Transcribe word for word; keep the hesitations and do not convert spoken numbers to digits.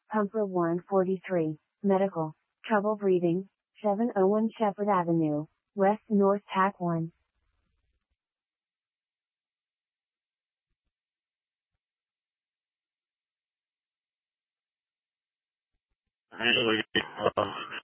Pumper one forty-three, Medical, Trouble Breathing, seven oh one Shepherd Avenue, West North Tack one. Usually, uh,